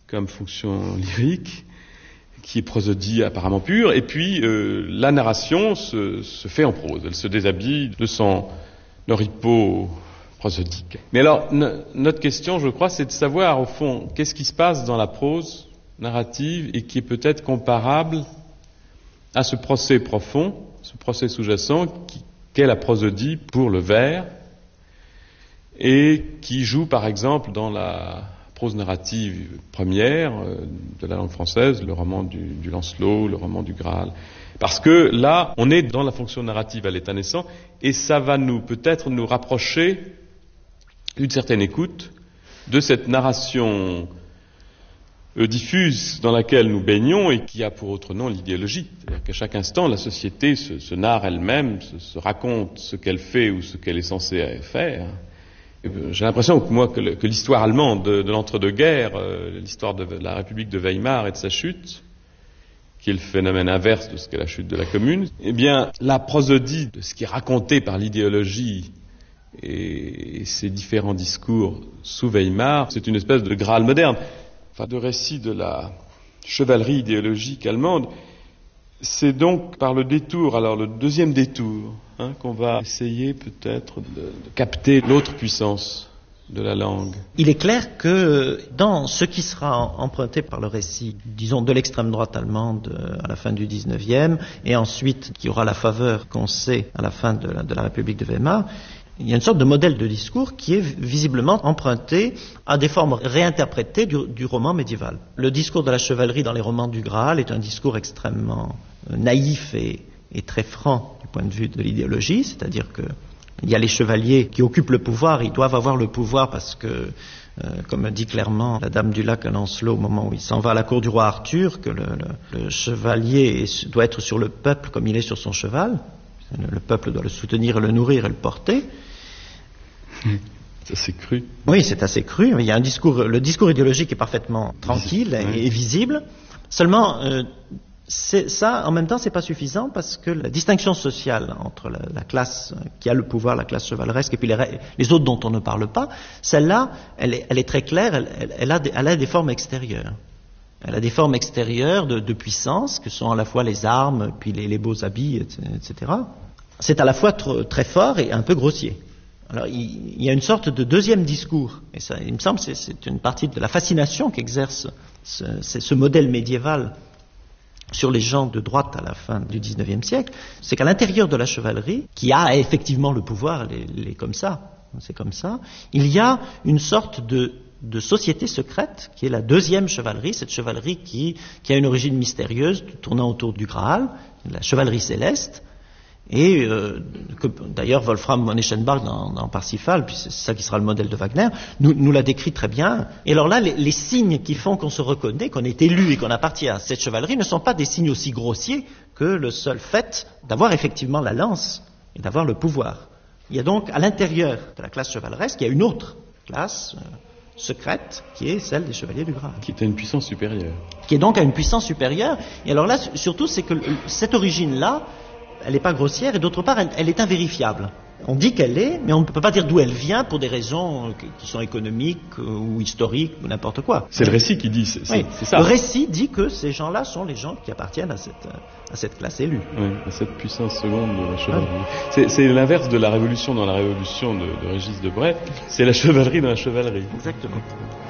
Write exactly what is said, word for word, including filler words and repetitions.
comme fonction lyrique, qui est prosodie apparemment pure, et puis euh, la narration se, se fait en prose, elle se déshabille de son oripeau prosodique. Mais alors, n- notre question, je crois, c'est de savoir, au fond, qu'est-ce qui se passe dans la prose narrative et qui est peut-être comparable à ce procès profond, ce procès sous-jacent qui, qu'est la prosodie pour le vers, et qui joue, par exemple, dans la prose narrative première euh, de la langue française, le roman du, du Lancelot, le roman du Graal. Parce que là, on est dans la fonction narrative à l'état naissant, et ça va nous peut-être nous rapprocher d'une certaine écoute de cette narration euh, diffuse dans laquelle nous baignons et qui a pour autre nom l'idéologie. C'est-à-dire qu'à chaque instant, la société se, se narre elle-même, se, se raconte ce qu'elle fait ou ce qu'elle est censée faire. J'ai l'impression que moi que, le, que l'histoire allemande de, de l'entre-deux-guerres, euh, l'histoire de la République de Weimar et de sa chute, qui est le phénomène inverse de ce qu'est la chute de la Commune, eh bien, la prosodie de ce qui est raconté par l'idéologie et, et ses différents discours sous Weimar, c'est une espèce de Graal moderne, enfin de récit de la chevalerie idéologique allemande. C'est donc par le détour, alors le deuxième détour, hein, qu'on va essayer peut-être de, de capter l'autre puissance de la langue. Il est clair que dans ce qui sera emprunté par le récit, disons, de l'extrême droite allemande à la fin du dix-neuvième, et ensuite qui aura la faveur qu'on sait à la fin de la, de la République de Weimar, il y a une sorte de modèle de discours qui est visiblement emprunté à des formes réinterprétées du, du roman médiéval. Le discours de la chevalerie dans les romans du Graal est un discours extrêmement naïf et, et très franc du point de vue de l'idéologie, c'est-à-dire que il y a les chevaliers qui occupent le pouvoir, ils doivent avoir le pouvoir parce que, euh, comme dit clairement la Dame du Lac à Lancelot au moment où il s'en va à la cour du roi Arthur, que le, le, le chevalier est, doit être sur le peuple comme il est sur son cheval, le peuple doit le soutenir, le nourrir et le porter. C'est assez cru. Oui, c'est assez cru. Il y a un discours, le discours idéologique est parfaitement tranquille et, oui. et visible. Seulement, euh, c'est, ça, en même temps, c'est pas suffisant parce que la distinction sociale entre la, la classe qui a le pouvoir, la classe chevaleresque, et puis les, les autres dont on ne parle pas, celle-là, elle est, elle est très claire. Elle, elle, elle, a des, elle a des formes extérieures. Elle a des formes extérieures de, de puissance, que sont à la fois les armes, puis les, les beaux habits, et cetera. C'est à la fois tr- très fort et un peu grossier. Alors, il, il y a une sorte de deuxième discours, et ça, il me semble, c'est, c'est une partie de la fascination qu'exerce ce, ce modèle médiéval sur les gens de droite à la fin du dix-neuvième siècle, c'est qu'à l'intérieur de la chevalerie, qui a effectivement le pouvoir, elle est, elle est comme ça, c'est comme ça, il y a une sorte de, de société secrète, qui est la deuxième chevalerie, cette chevalerie qui, qui a une origine mystérieuse, tournant autour du Graal, la chevalerie céleste, et euh, que, d'ailleurs Wolfram von Eschenbach dans, dans Parsifal, puis c'est ça qui sera le modèle de Wagner, nous, nous l'a décrit très bien. Et alors là, les, les signes qui font qu'on se reconnaît, qu'on est élu et qu'on appartient à cette chevalerie ne sont pas des signes aussi grossiers que le seul fait d'avoir effectivement la lance et d'avoir le pouvoir. Il y a donc à l'intérieur de la classe chevaleresque, il y a une autre classe euh, secrète qui est celle des chevaliers du Graal. Qui est à une puissance supérieure. Qui est donc à une puissance supérieure. Et alors là, surtout, c'est que cette origine-là, elle n'est pas grossière et d'autre part, elle, elle est invérifiable. On dit qu'elle est, mais on ne peut pas dire d'où elle vient pour des raisons qui sont économiques ou historiques ou n'importe quoi. C'est le récit qui dit, c'est, oui. c'est ça. Le récit dit que ces gens-là sont les gens qui appartiennent à cette, à cette classe élue. Oui, à cette puissance seconde de la chevalerie. Ah. C'est, c'est l'inverse de la révolution dans la révolution de, de Régis Debray, c'est la chevalerie dans la chevalerie. Exactement.